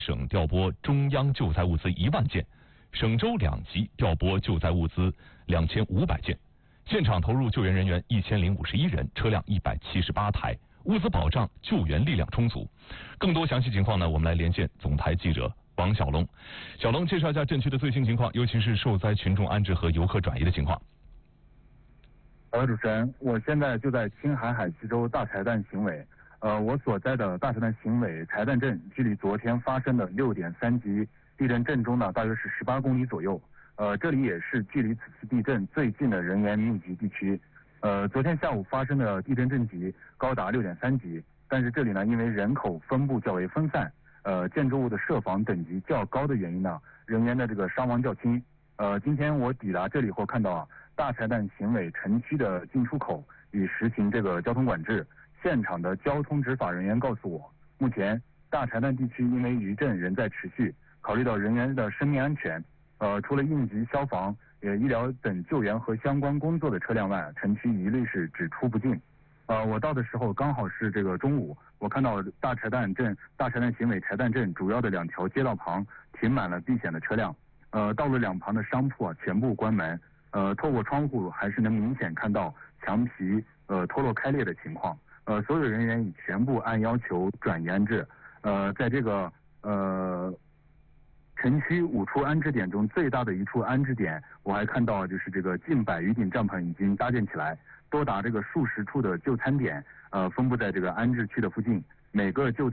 省调拨中央救灾物资1万件，省州2级调拨救灾物资2500件，现场投入救援人员1051人，车辆178台，物资保障救援力量充足。更多详细情况呢，我们来连线总台记者王小龙。小龙，介绍一下镇区的最新情况，尤其是受灾群众安置和游客转移的情况。 主持人，我现在就在青海海西州大柴旦行委。我所在的大柴旦行委柴旦镇，距离昨天发生的6.3级地震震中呢，大约是18公里左右。这里也是距离此次地震最近的人员密集地区。昨天下午发生的地震震级高达6.3级，但是这里呢，因为人口分布较为分散，建筑物的设防等级较高的原因呢，人员的这个伤亡较轻。今天我抵达这里后看到大柴旦行委城区的进出口已实行这个交通管制。现场的交通执法人员告诉我，目前大柴旦地区因为余震仍在持续，考虑到人员的生命安全，除了应急消防、医疗等救援和相关工作的车辆外，城区一律是只出不进。我到的时候刚好是这个中午，我看到大柴旦行委柴旦镇主要的2条街道旁停满了避险的车辆，道路两旁的商铺全部关门，透过窗户还是能明显看到墙皮脱落开裂的情况。所有人员已全部按要求转移安置。在这个城区5处安置点中最大的一处安置点，我还看到就是这个近100余顶帐篷已经搭建起来，多达这个数十处的就餐点分布在这个安置区的附近，每个就